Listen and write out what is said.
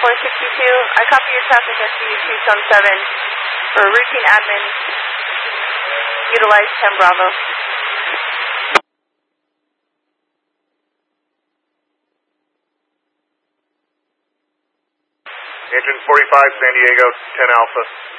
462. I copy your traffic SU 277 for routine admin. Utilize 10 Bravo. Engine 45 San Diego, 10 Alpha.